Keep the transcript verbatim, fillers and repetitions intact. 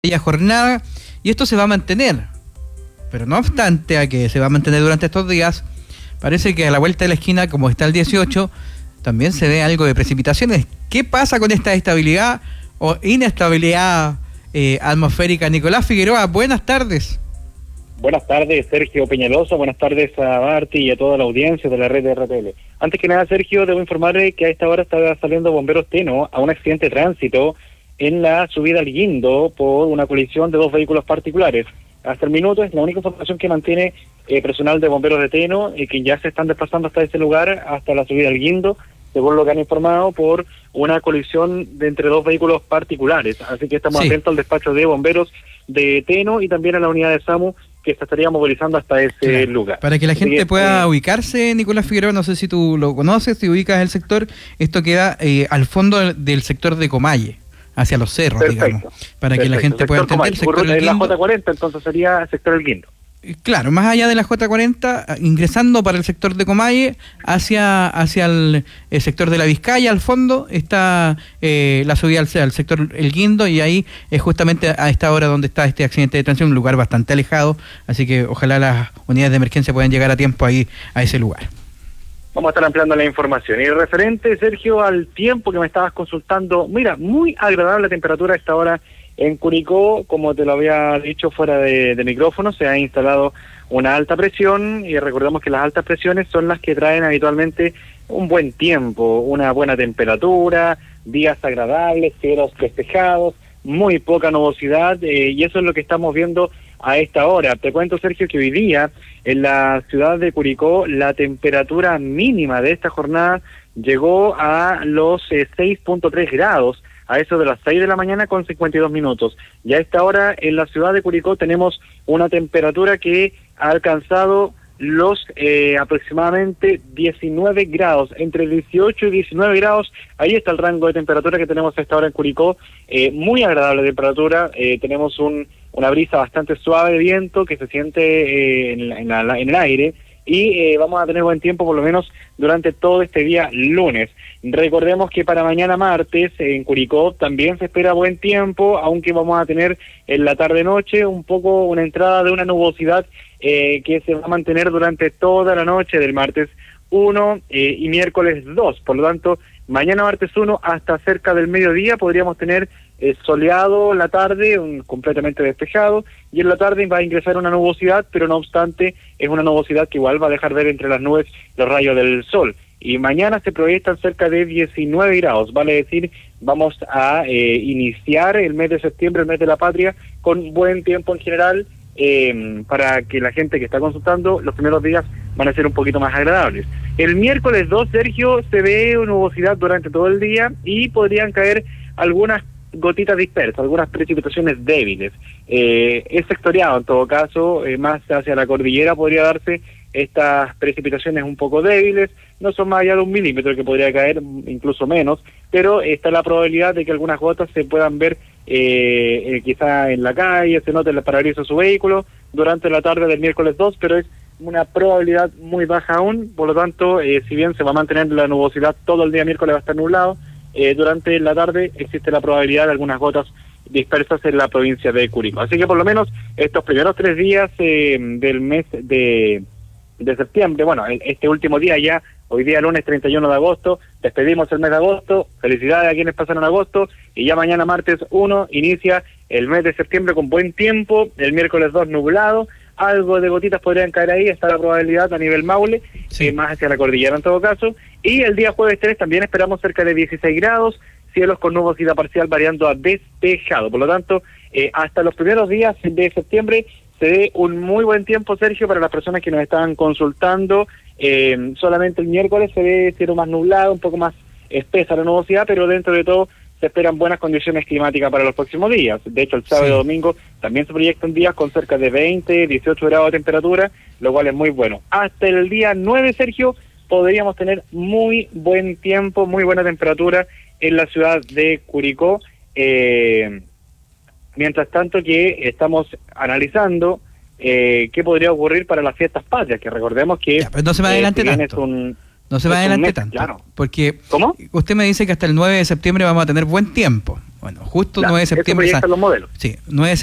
aquella jornada, y esto se va a mantener. Pero no obstante a que se va a mantener durante estos días, parece que a la vuelta de la esquina, como está el dieciocho, también se ve algo de precipitaciones. ¿Qué pasa con esta estabilidad o inestabilidad eh, atmosférica? Nicolás Figueroa, buenas tardes. Buenas tardes, Sergio Peñalosa. Buenas tardes a Marti y a toda la audiencia de la red de R T L. Antes que nada, Sergio, debo informarle que a esta hora está saliendo bomberos Teno a un accidente de tránsito en la subida al Guindo por una colisión de dos vehículos particulares. Hasta el minuto es la única información que mantiene eh, personal de bomberos de Teno, eh, que ya se están desplazando hasta ese lugar, hasta la subida al Guindo, según lo que han informado, por una colisión de entre dos vehículos particulares. Así que estamos sí. atentos al despacho de bomberos de Teno y también a la unidad de SAMU, que se estaría movilizando hasta ese claro. lugar. Para que la gente que, pueda eh, ubicarse, Nicolás Figueroa, no sé si tú lo conoces, si ubicas el sector, esto queda eh, al fondo del sector de Comalle, hacia los cerros, perfecto, digamos, para perfecto. que la gente pueda entender. El sector en la J cuarenta, entonces sería sector El Guindo. Claro, más allá de la J cuarenta, ingresando para el sector de Comalle, hacia hacia el, el sector de la Vizcaya, al fondo, está eh, la subida al, al sector El Guindo, y ahí es justamente a esta hora donde está este accidente de tránsito, un lugar bastante alejado, así que ojalá las unidades de emergencia puedan llegar a tiempo ahí a ese lugar. Vamos a estar ampliando la información. Y referente, Sergio, al tiempo que me estabas consultando, mira, muy agradable la temperatura a esta hora en Curicó. Como te lo había dicho fuera de, de micrófono, se ha instalado una alta presión, y recordemos que las altas presiones son las que traen habitualmente un buen tiempo, una buena temperatura, días agradables, cielos despejados, muy poca nubosidad, eh, y eso es lo que estamos viendo a esta hora. Te cuento, Sergio, que hoy día en la ciudad de Curicó la temperatura mínima de esta jornada llegó a los eh, seis punto tres grados, a eso de las seis de la mañana con cincuenta y dos minutos. Y a esta hora en la ciudad de Curicó tenemos una temperatura que ha alcanzado los eh, aproximadamente diecinueve grados, entre dieciocho y diecinueve grados, ahí está el rango de temperatura que tenemos a esta hora en Curicó. Eh, muy agradable temperatura, eh, tenemos un, una brisa bastante suave de viento que se siente eh, en, la, en, la, en el aire, y eh, vamos a tener buen tiempo por lo menos durante todo este día lunes. Recordemos que para mañana martes en Curicó también se espera buen tiempo, aunque vamos a tener en la tarde-noche un poco una entrada de una nubosidad eh, que se va a mantener durante toda la noche del martes uno eh, y miércoles dos. Por lo tanto, mañana martes uno hasta cerca del mediodía podríamos tener eh, soleado la tarde, un, completamente despejado, y en la tarde va a ingresar una nubosidad, pero no obstante es una nubosidad que igual va a dejar ver entre las nubes los rayos del sol. Y mañana se proyectan cerca de diecinueve grados, vale decir, vamos a eh, iniciar el mes de septiembre, el mes de la patria, con buen tiempo en general, eh, para que la gente que está consultando, los primeros días van a ser un poquito más agradables. El miércoles dos, Sergio, se ve nubosidad durante todo el día y podrían caer algunas gotitas dispersas, algunas precipitaciones débiles. Eh, es sectoriado en todo caso, eh, más hacia la cordillera podría darse estas precipitaciones un poco débiles, no son más allá de un milímetro que podría caer, incluso menos, pero está la probabilidad de que algunas gotas se puedan ver eh, eh, quizá en la calle, se note en el parabrisas de su vehículo durante la tarde del miércoles dos, pero es una probabilidad muy baja aún. Por lo tanto, eh, si bien se va a mantener la nubosidad todo el día miércoles, va a estar nublado, eh, durante la tarde existe la probabilidad de algunas gotas dispersas en la provincia de Curicó. Así que por lo menos estos primeros tres días eh, del mes de de septiembre, bueno, este último día ya, hoy día lunes treinta y uno de agosto, despedimos el mes de agosto, felicidades a quienes pasaron agosto, y ya mañana martes uno inicia el mes de septiembre con buen tiempo, el miércoles dos nublado, algo de gotitas podrían caer ahí, está la probabilidad a nivel Maule, sí. eh, más hacia la cordillera en todo caso, y el día jueves tres también esperamos cerca de dieciséis grados, cielos con nubosidad parcial variando a despejado. Por lo tanto, eh, hasta los primeros días de septiembre se ve un muy buen tiempo, Sergio, para las personas que nos estaban consultando. Eh, solamente el miércoles se ve cielo más nublado, un poco más espesa la nubosidad, pero dentro de todo se esperan buenas condiciones climáticas para los próximos días. De hecho, el sábado sí. y domingo también se proyectan días con cerca de veinte, dieciocho grados de temperatura, lo cual es muy bueno. Hasta el día nueve, Sergio, podríamos tener muy buen tiempo, muy buena temperatura en la ciudad de Curicó. Eh, mientras tanto que estamos analizando eh, qué podría ocurrir para las fiestas patrias, que recordemos que ya, pero no se va adelante eh, si tanto. Un, no se va adelante mes, tanto, claro. Porque ¿Cómo? Usted me dice que hasta el nueve de septiembre vamos a tener buen tiempo. Bueno, justo Claro, nueve de eso septiembre... proyectan los modelos. Sí, nueve de